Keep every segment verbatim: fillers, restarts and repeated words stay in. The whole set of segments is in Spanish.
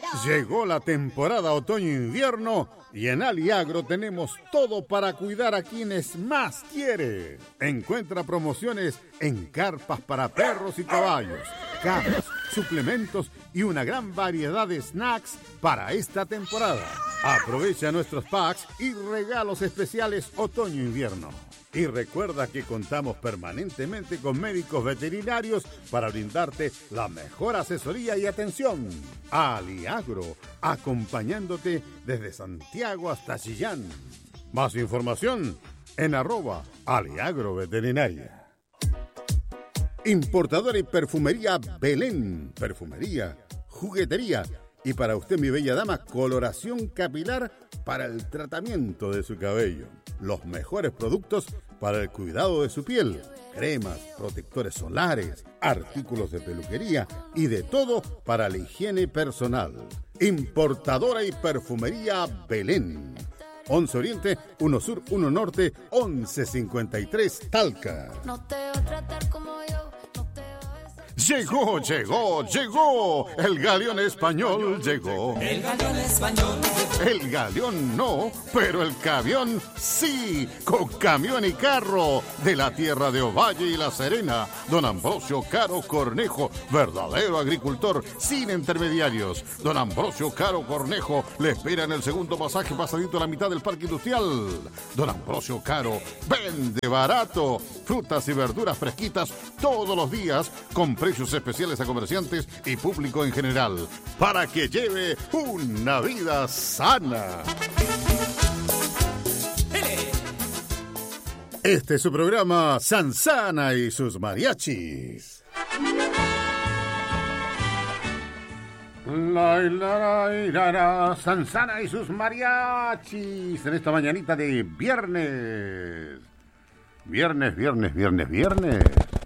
Llegó la temporada otoño-invierno y en Aliagro tenemos todo para cuidar a quienes más quiere. Encuentra promociones en carpas para perros y caballos, camas, suplementos y una gran variedad de snacks para esta temporada. Aprovecha nuestros packs y regalos especiales otoño-invierno. Y recuerda que contamos permanentemente con médicos veterinarios para brindarte la mejor asesoría y atención. Aliagro, acompañándote desde Santiago hasta Chillán. Más información en arroba Aliagro Veterinaria. Importadora y perfumería Belén. Perfumería, juguetería y para usted, mi bella dama, coloración capilar para el tratamiento de su cabello. Los mejores productos para el cuidado de su piel. Cremas, protectores solares, artículos de peluquería y de todo para la higiene personal. Importadora y perfumería Belén. once Oriente, uno Sur, uno Norte, once cincuenta y tres Talca. No te va a tratar como yo. Llegó, llegó, llegó. El galeón español llegó. El galeón español llegó. El galeón no, pero el camión sí. Con camión y carro. De la tierra de Ovalle y La Serena. Don Ambrosio Caro Cornejo, verdadero agricultor, sin intermediarios. Don Ambrosio Caro Cornejo le espera en el segundo pasaje pasadito a la mitad del parque industrial. Don Ambrosio Caro vende barato. Frutas y verduras fresquitas todos los días con precios especiales a comerciantes y público en general, para que lleve una vida sana. Este es su programa Sansana y sus mariachis. La, la, la, la, la, Sansana y sus mariachis en esta mañanita de viernes. Viernes, viernes, viernes, viernes.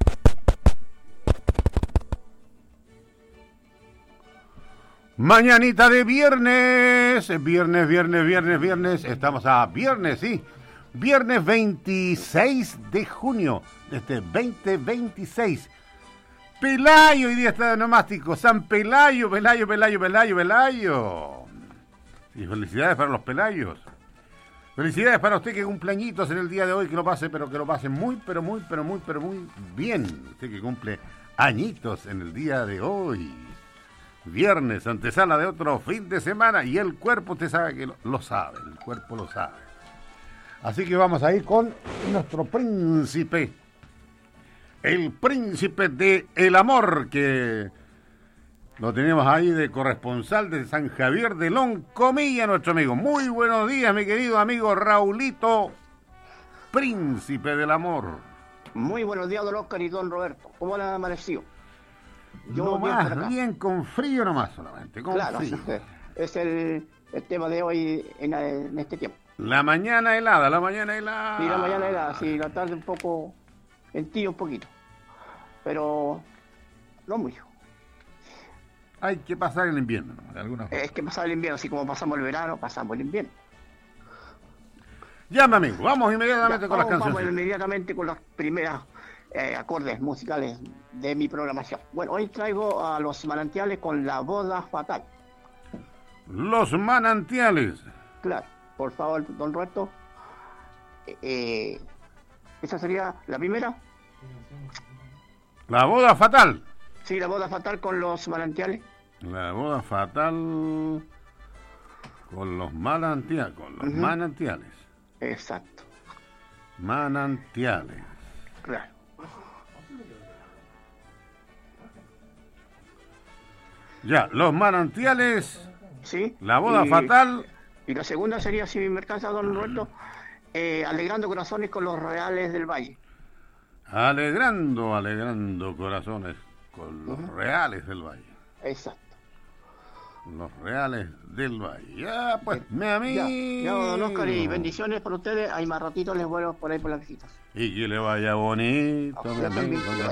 Mañanita de viernes, viernes, viernes, viernes, viernes, estamos a viernes, sí, viernes veintiséis de junio de este veinte veintiséis. Pelayo, hoy día está de nomástico, San Pelayo, Pelayo, Pelayo, Pelayo, Pelayo. Y felicidades para los Pelayos. Felicidades para usted que cumple añitos en el día de hoy, que lo pase, pero que lo pase muy, pero muy, pero muy, pero muy bien. Usted que cumple añitos en el día de hoy. Viernes, antesala de otro fin de semana, y el cuerpo, usted sabe que lo, lo sabe, el cuerpo lo sabe. Así que vamos a ir con nuestro príncipe, el príncipe de el amor, que lo tenemos ahí de corresponsal de San Javier de Loncomilla, nuestro amigo. Muy buenos días, mi querido amigo Raulito, príncipe del amor. Muy buenos días, don Oscar y don Roberto. ¿Cómo le han amanecido? Yo no bien, más bien con frío nomás solamente, con claro, frío. Es el, el tema de hoy en, en este tiempo. La mañana helada, la mañana helada. Sí, la mañana helada, sí, la tarde un poco, el tío un poquito, pero no mucho. Hay que pasar el invierno, ¿no? De alguna forma. Es que pasar el invierno, así como pasamos el verano, pasamos el invierno. Llama, amigo, vamos inmediatamente ya, con vamos, las canciones. Vamos inmediatamente con las primeras eh, acordes musicales de mi programación. Bueno, hoy traigo a Los Manantiales con La Boda Fatal. Los Manantiales. Claro, por favor, don Roberto. Eh, esa sería la primera. La Boda Fatal. Sí, La Boda Fatal con Los Manantiales. La Boda Fatal con los manantiales. Con los uh-huh. manantiales. Exacto. Manantiales. Claro. Ya, Los Manantiales. Sí. La Boda y, Fatal. Y la segunda sería, si me alcanza, don Roberto, eh, Alegrando Corazones con Los Reales del Valle. Alegrando, alegrando corazones con los uh-huh. Reales del Valle. Exacto. Los Reales del Valle. Ya, pues, me a mí. Ya, ya, don Oscar, y bendiciones para ustedes. Ahí más ratito les vuelvo por ahí por las visitas. Y que le vaya bonito, mi amigo.